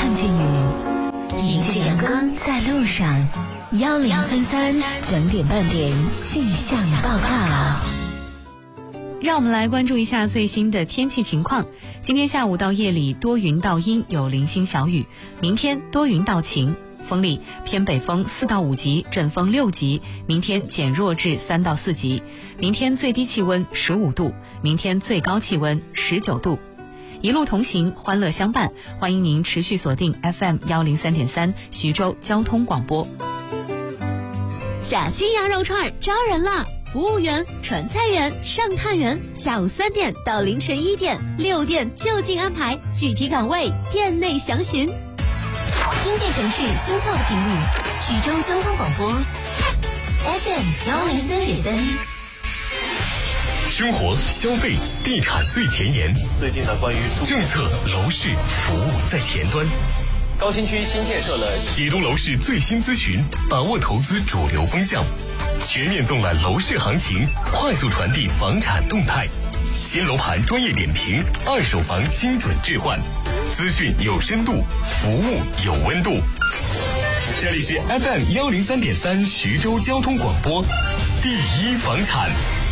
看见雨，迎着阳光在路上。1033整点半点气象报告。 让我们来关注一下最新的天气情况。今天下午到夜里多云到阴，有零星小雨。明天多云到晴，风力偏北风4到5级，阵风6级。明天减弱至3到4级。明天最低气温15度，明天最高气温19度。一路同行，欢乐相伴。欢迎您持续锁定 FM 103.3徐州交通广播。 假期羊肉串招人了！服务员、传菜员、上炭员，下午3点到凌晨1点，6店就近安排，具体岗位店内详询。听见城市心跳的频率，徐州交通广播 FM 103.3。 生活、消费、地产最前沿。 最近呢，关于政策、楼市、服务在前端。 高新区新建设了解读楼市最新资讯，把握投资主流风向，全面纵览楼市行情，快速传递房产动态。新楼盘专业点评，二手房精准置换，资讯有深度，服务有温度。这里是 FM 103.3徐州交通广播，第一房产。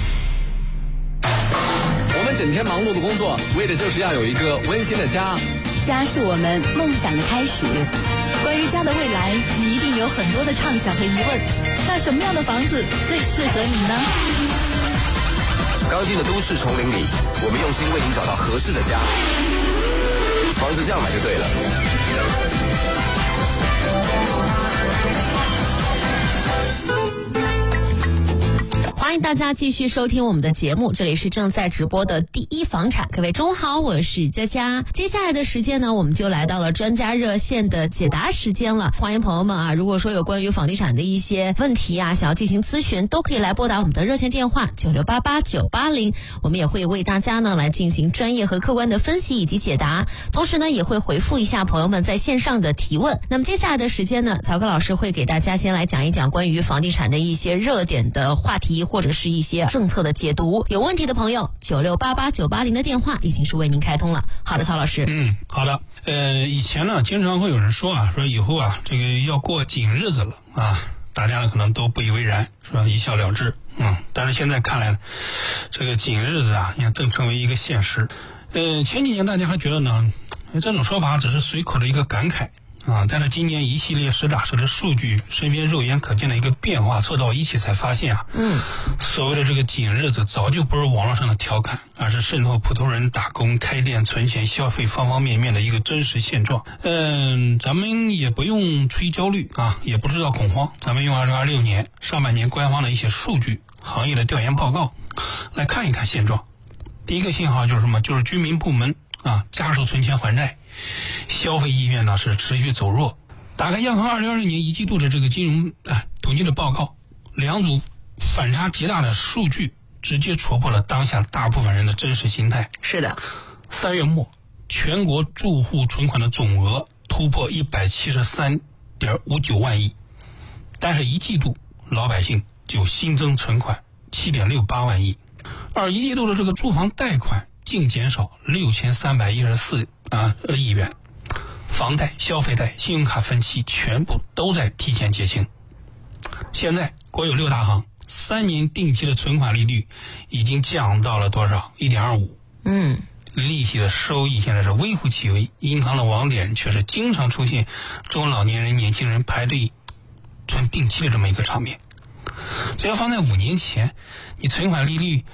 我们整天忙碌的工作，为的就是要有一个温馨的家。 家是我们梦想的开始。关于家的未来，你一定有很多的畅想和疑问。那什么样的房子最适合你呢？ 刚进的都市丛林里，我们用心为您找到合适的家。房子这样买就对了。 欢迎大家继续收听我们的节目，这里是正在直播的第一房产。各位中午好，我是佳佳。接下来的时间呢，我们就来到了专家热线的解答时间了。欢迎朋友们啊，如果说有关于房地产的一些问题啊，想要进行咨询，都可以来拨打我们的热线电话9688-980，我们也会为大家呢来进行专业和客观的分析以及解答，同时呢也会回复一下朋友们在线上的提问。那么接下来的时间呢，曹哥老师会给大家先来讲一讲关于房地产的一些热点的话题，或者是一些政策的解读。有问题的朋友9688-980的电话已经是为您开通了。好的，曹老师。 好的。以前呢经常会有人说以后这个要过紧日子了大家呢可能都不以为然，是吧？一笑了之。但是现在看来，这个紧日子也正成为一个现实。前几年大家还觉得呢，这种说法只是随口的一个感慨但是今年一系列实打实的数据，身边肉眼可见的一个变化凑到一起，才发现所谓的这个紧日子早就不是网络上的调侃，而是渗透普通人打工、开店、存钱、消费方方面面的一个真实现状。咱们也不用吹焦虑也不知道恐慌，咱们用2026年上半年官方的一些数据、行业的调研报告来看一看现状。第一个信号就是什么？就是居民部门加速存钱还债，消费意愿呢是持续走弱。打开央行2020年一季度的这个金融统计的报告，两组反差极大的数据直接戳破了当下大部分人的真实心态。 是的 ，3月末全国住户存款的总额突破173.59万亿，但是一季度老百姓就新增存款7.68万亿，而一季度的这个住房贷款净减少6314亿元，房贷、消费贷、信用卡分期全部都在提前结清。现在国有6大行3年定期的存款利率已经降到了多少？ 1.25%。利息的收益现在是微乎其微，银行的网点却是经常出现中老年人、年轻人排队存定期的这么一个场面。这要放在5年前，你存款利率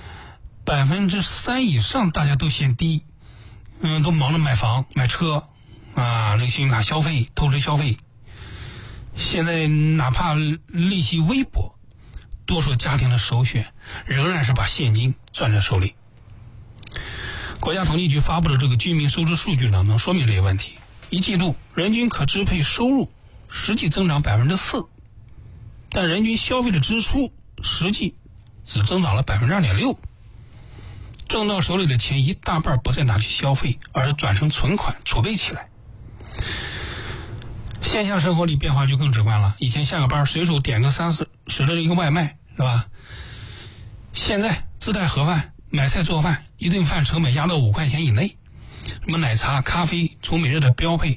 3%以上，大家都嫌低，都忙着买房、买车这个信用卡消费、透支消费。现在哪怕利息微薄，多数家庭的首选仍然是把现金攥在手里。国家统计局发布的这个居民收支数据呢，能说明这些问题。一季度人均可支配收入实际增长4%，但人均消费的支出实际只增长了2.6%。挣到手里的钱一大半不再拿去消费，而是转成存款储备起来。线下生活里变化就更直观了，以前下个班随手点个30的一个外卖，是吧？现在自带盒饭，买菜做饭，一顿饭成本压到5块钱以内。什么奶茶、咖啡从每日的标配